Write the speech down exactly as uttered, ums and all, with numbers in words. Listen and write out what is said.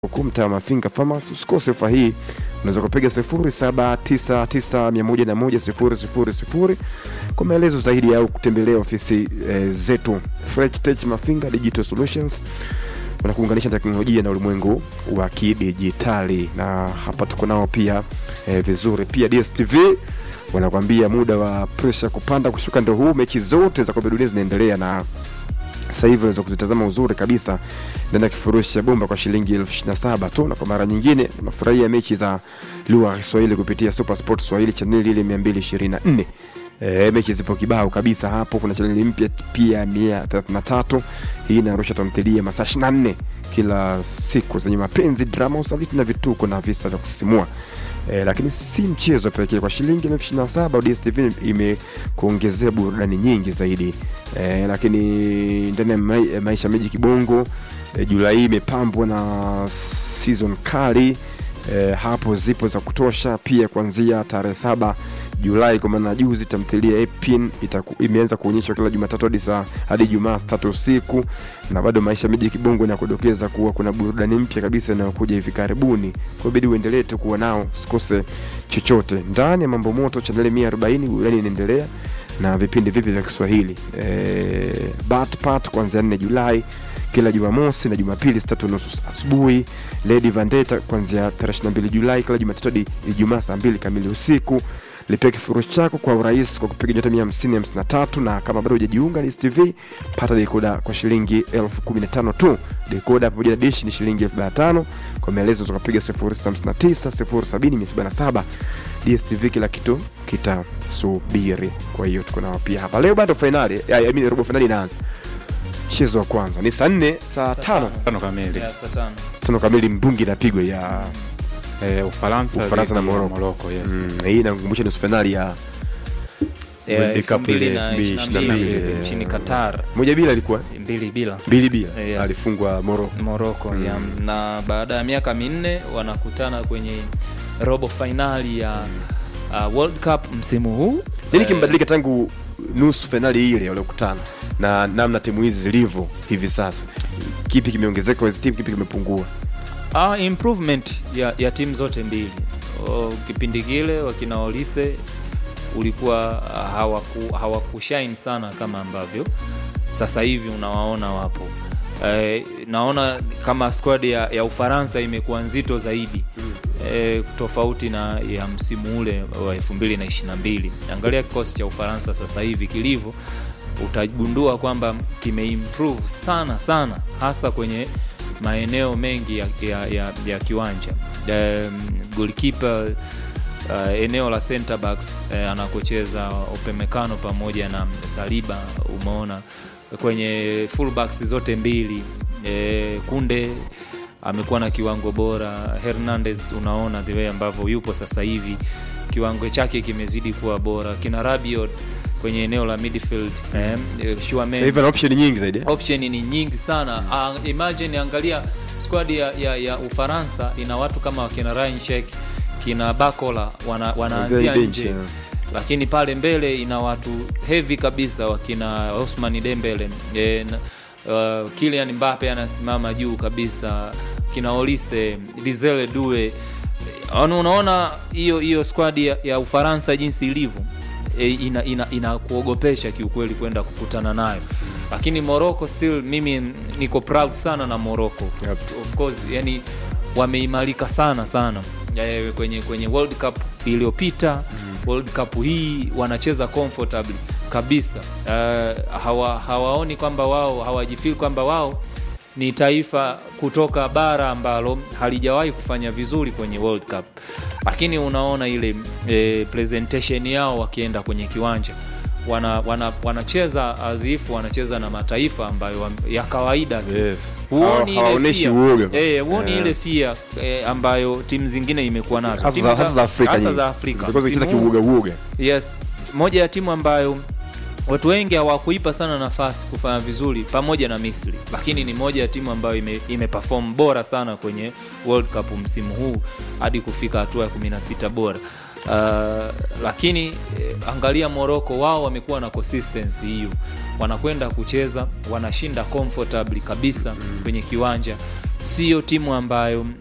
Kumta Mafinga Farmers. Usikose ofa hii, unaweza kupiga sifuri saba tisa tisa moja moja moja sifuri sifuri sifuri kwa maelezo zaidi au kutembelea ofisi e, zetu. Fresh Tech Mafinga Digital Solutions wanakuunganisha teknolojia na ulimwengu wa kidijitali, na hapa tuko nao pia e, vizuri. Pia D S T V wanakuambia muda wa pressure kupanda kushuka ndio huu. Mechi zote za kombe la dunia zinaendelea, na sasa hivi unaweza kuzitazama uzuri kabisa ndani ya kifurushi cha bomba kwa shilingi elfu ishirini na saba tu. Na kwa mara nyingine tunafurahia mechi za lugha ya Kiswahili kupitia Super Sport Swahili channel ile mia mbili ishirini na nne. Eh, mechi zipo kibao kabisa hapo. Kuna channel mpya pia mia thelathini na tatu. Hii inarusha tamthilia masaa ishirini na nne kila siku zenye mapenzi, drama, usaliti na vituko na visa vya kusisimua. Eh, lakini si mchezo pekee. Kwa shilingi elfu ishirini na saba D S T V imekuongezea burudani nyingi zaidi. Eh, lakini ndani ya ma- maisha meji kibongo eh, Julai imepambwa na season kali. Eh, hapo zipo za kutosha. Pia kuanzia tarehe saba Julai kwa maana juzi tamthilia Epin itaku, imeanza kuonyeshwa kila Jumatatu hadi saa hadi Jumaa saa tatu usiku, na bado maisha meji kibongo na kudokeza kuwa kuna burudani mpya kabisa inayokuja hivi karibuni. Kwa bidii uendelee tu kuwa nao, usikose chochote. Ndani ya mambo moto channel mia arobaini burudani inaendelea na vipindi vipi vya Kiswahili. Eh, Bat Pat kuanzia nne Julai kila Jumamosi na Jumapili saa tatu nusu asubuhi. Lady Vendetta kuanzia tarehe ishirini na mbili Julai kila Jumatatu hadi Ijumaa saa mbili kamili usiku. Lipia kifurushi chako kwa urahisi kwa kupiga nyota mia hamsini hamsini na tatu, na kama bado hujajiunga D S T V pata decoder kwa shilingi elfu kumi na tano tu. Decoder pamoja na dish ni shilingi elfu tano. Kwa maelezo tukapiga sifuri sita hamsini na tisa sifuri sabini mia saba na saba. D S T V kila kitu kitasubiri. Kwa hiyo tuko nao pia hapa. Leo bado finali, I mean robo finali inaanza. Mchezo wa kwanza ni saa nne saa tano kamili. Ya saa tano. tano kamili mbungi napigwa ya Eh, Ufaransa Ufaransa na dhidi ya Morocco. Morocco, yes. Mm, hii inakumbusha nusu finali ya World Cup ile elfu mbili na ishirini na mbili nchini Qatar. moja bila ilikuwa Mbili bila mbili bila Yes. alifungwa Morocco. Morocco Mm. ya, na baada ya miaka minne wanakutana kwenye robo finali ya uh, World Cup msimu huu. Nini Eh, kimebadilika tangu nusu finali ile waliokutana na namna timu hizi zilivyo hivi sasa? Kipi kimeongezeka kwa hizo timu, kipi kimepungua? Ah, improvement ya, ya timu zote mbili. O, kipindi kile wakina Olise ulikuwa uh, hawaku hawakushine sana kama ambavyo sasa hivi unawaona wapo. Eh, naona kama squad ya, ya Ufaransa imekuwa nzito zaidi. Mm. Eh, tofauti na ya msimu ule wa elfu mbili na ishirini na mbili. Angalia kikosi cha Ufaransa sasa hivi kilivyo, utagundua kwamba kimeimprove sana sana, hasa kwenye maeneo mengi ya, ya, ya, ya kiwanja. Um, goalkeeper, uh, eneo la center backs uh, anakocheza Upamecano pamoja na Saliba, umeona kwenye full backs zote mbili. Uh, Kunde amekuwa na kiwango bora. Hernandez, unaona the way ambavyo yupo sasa hivi, kiwango chake kimezidi kuwa bora. Kina Rabiot kwenye eneo la midfield, eh, Chouameni. Sasa hivi ana option nyingi zaidi. Eh? Option ni nyingi sana. Uh, imagine angalia squad ya, ya, ya Ufaransa ina watu kama wakina Ryan Sheikh, kina Bakola wana, wanaanzia nje. Yeah. Lakini pale mbele ina watu heavy kabisa wakina Ousmane Dembele, e, uh, Kylian Mbappe anasimama juu kabisa, kina Olise, Lizelle Doué. Unaona hiyo hiyo squad ya, ya Ufaransa jinsi ilivyo. E, ina ina inakuogopesha kiukweli kwenda kukutana nayo. Lakini Morocco still, mimi niko proud sana na Morocco. Yep. Of course, yani wameimarika sana sana e, kwenye kwenye World Cup iliyopita. Mm. World Cup hii wanacheza comfortably kabisa. Uh, hawa hawaoni kwamba wao hawajifeel kwamba wao ni taifa kutoka bara ambalo halijawahi kufanya vizuri kwenye World Cup. Lakini unaona ile e, presentation yao wakienda kwenye kiwanja, wana wana wanacheza adhifu, wanacheza na mataifa ambayo ya kawaida tu. Yes. Huoni ile fia. Eh, huoni Yeah. ile fia e, ambayo timu zingine imekuwa nazo. Hasa za, za Afrika. Hasa za Afrika. Because kitu kiuoga uoga. Yes. Moja ya timu ambayo watu wengi hawakuipa sana nafasi kufanya vizuri pamoja na Misri, lakini ni moja ya timu ambayo ime, ime perform bora sana kwenye World Cup msimu huu hadi kufika hatua ya kumi na sita bora. Uh, lakini eh, angalia Morocco, wao wamekuwa na consistency hiyo. Wanakwenda kucheza, wanashinda comfortably kabisa kwenye kiwanja. sio timu ambayo